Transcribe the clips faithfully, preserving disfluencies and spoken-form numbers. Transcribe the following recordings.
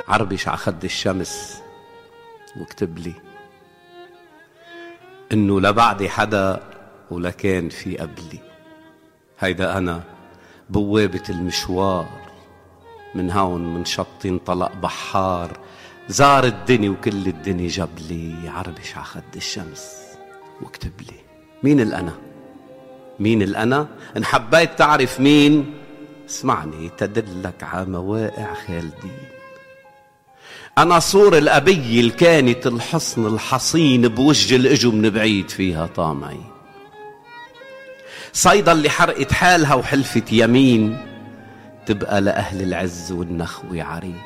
عربش عخد الشمس واكتب لي إنه لبعدي حدا ولا كان في قبلي. هيدا أنا بوابة المشوار، من هون من شط انطلق بحار، زار الدنيا وكل الدنيا جاب لي. عربش عخد الشمس واكتب لي مين الأنا، مين الأنا. إن حبيت تعرف مين اسمعني تدلك على مواقع خالدين. أنا صور الأبي الكانت الحصن الحصين بوجه الإجو من بعيد فيها طامعي، صيدا اللي حرقت حالها وحلفت يمين تبقى لأهل العز والنخوة عرين.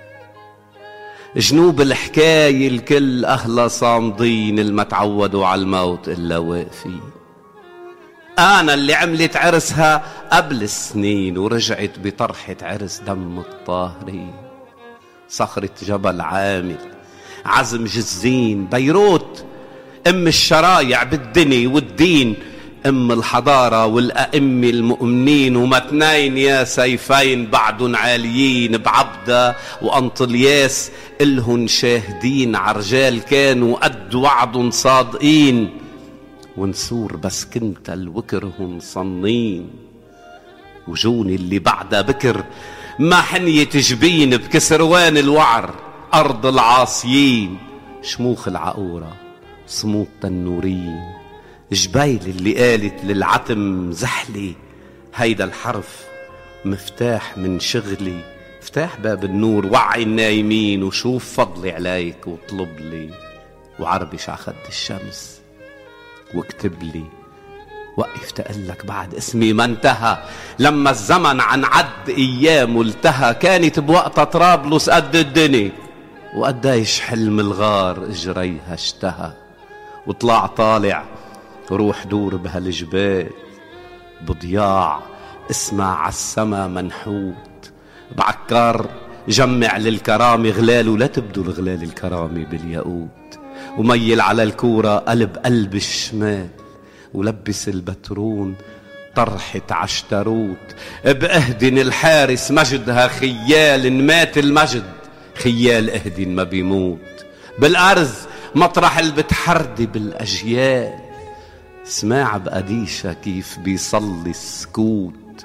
جنوب الحكاية الكل أهلا صامدين، الما تعودوا على الموت إلا واقفين. أنا اللي عملت عرسها قبل السنين ورجعت بطرحة عرس دم الطاهرين. صخرة جبل عامل، عزم جزين، بيروت أم الشرايع بالدنيا والدين، أم الحضارة والأئمة المؤمنين. ومتنين يا سيفين بعدن عاليين، بعبدة وأنطلياس إلهن شاهدين. عرجال كانوا قد وعد صادقين، ونسور بس كنت الوكرهم صنين. وجوني اللي بعدها بكر ما حنية جبين، بكسروان الوعر أرض العاصيين. شموخ العقورة صمود التنورين، جبيل اللي قالت للعتم زحلي. هيدا الحرف مفتاح من شغلي، مفتاح باب النور. وعي النايمين وشوف فضلي عليك واطلب لي. وعربش عخد الشمس واكتب لي. وقف تقلك بعد اسمي ما انتهى، لما الزمن عن عد ايام التهى. كانت بوقتها طرابلس قد الدنيا، وقديش حلم الغار اجريها اشتهى. وطلع طالع روح دور بهالجبال بضياع، اسمع عالسما منحوت. بعكار جمع للكرامة غلال، ولا تبدو الغلال الكرامة بالياقوت. وميل على الكورة قلب قلب الشمال، ولبس البترون طرحة عشتروت. بأهدن الحارس مجدها خيال، إن مات المجد خيال أهدن ما بيموت. بالأرض مطرح اللي بتحردي بالأجيال، سماع بقديشة كيف بيصلي السكوت.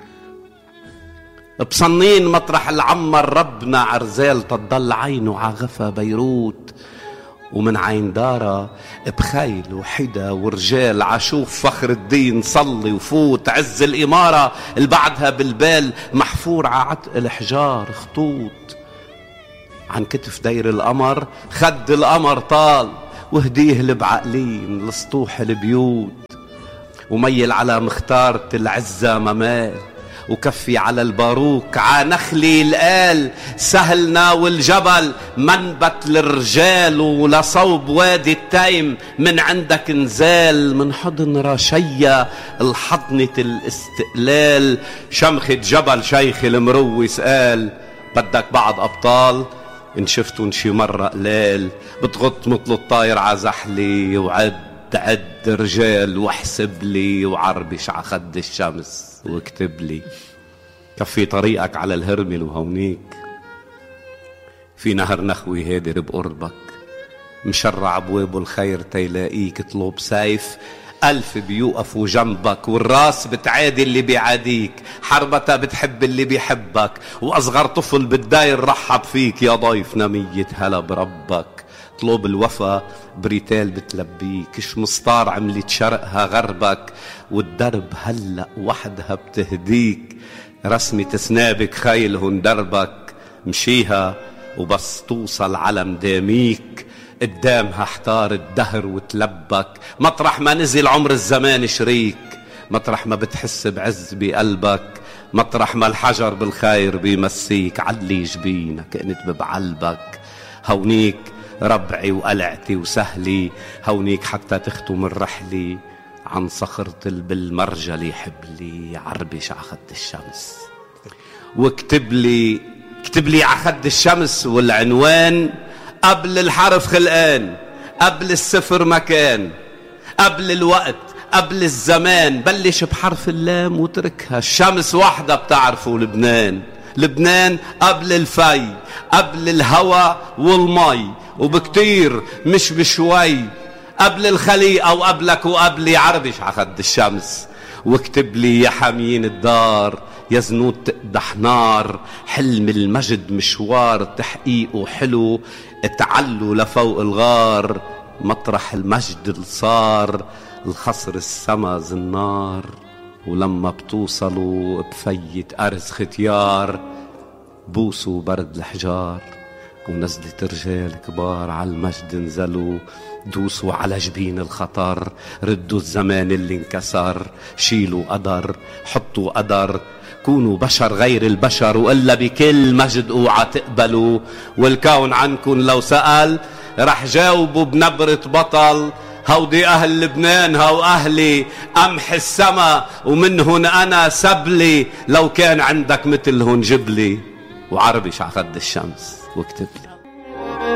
بصنين مطرح العمر ربنا عرزال، تضل عينه عغفى بيروت. ومن عين دارة بخيل وحدا ورجال، عشوف فخر الدين صلي وفوت. عز الإمارة اللي بعدها بالبال محفور ععتق الحجار خطوط. عن كتف دير القمر خد القمر طال، وهديه البعقلين لسطوح البيوت. وميل على مختارة العزة ممال، وكفي على الباروك عانخلي القال. سهلنا والجبل منبت للرجال، ولصوب وادي التيم من عندك نزال. من حضن رشية الحضنة الاستقلال، شمخة جبل شيخ المروس قال. بدك بعض أبطال إن شفتوا شي مرة قلال، بتغط مثل الطاير عزحلي. وعد عد رجال واحسب لي، وعربش عخد الشمس واكتب لي. كفي طريقك على الهرمل وهونيك في نهر نخوي هادر بقربك، مشرع ابواب الخير تيلاقيك. اطلب سيف ألف بيوقفوا جنبك، والراس بتعادي اللي بيعاديك. حربتها بتحب اللي بيحبك، وأصغر طفل بالداير رحب فيك. يا ضيف نمية هلا بربك، اطلب الوفا بريتال بتلبيك. شمسطار عملت شرقها غربك، والدرب هلأ وحدها بتهديك. رسمة سنابك خيلهن دربك، مشيها وبس توصل على مداميك. قدامها احتار الدهر وتلبك، مطرح ما نزل عمر الزمان شريك. مطرح ما بتحس بعز بقلبك، مطرح ما الحجر بالخير بيمسيك. علي جبينك كأنت ببعلبك، هونيك ربعي وقلعتي وسهلي. هونيك حتى تختم الرحلة عن صخرة بالمرجلي. حبلي عربش عخد الشمس واكتب لي. اكتب لي عخد الشمس والعنوان، قبل الحرف خلقان، قبل الصفر مكان، قبل الوقت، قبل الزمان. بلش بحرف اللام وتركها، الشمس وحدة بتعرفوا لبنان. لبنان قبل الفي، قبل الهوى والمي، وبكتير مش بشوي، قبل الخليقة وقبلك وقبلي، عربش عخد الشمس. واكتب لي يا حمين الدار، يا زنود تقدح نار، حلم المجد مشوار تحقيقه حلو، اتعلوا لفوق الغار، مطرح المجد اللي صار الخصر السما زنار. ولما بتوصلوا بفيت أرز ختيار، بوسوا برد الحجار، ونزلت رجال كبار على المجد نزلوا، دوسوا على جبين الخطر، ردوا الزمان اللي انكسر، شيلوا قدر، حطوا قدر، كونوا بشر غير البشر، وإلا بكل مجد اوعى تقبلوا. والكون عنكن لو سأل رح جاوبوا بنبرة بطل، هودي أهل لبنان هو أهلي، أمح السما ومنهن أنا سبلي، لو كان عندك مثلهن جبلي. وعربش عخد الشمس واكتب لي.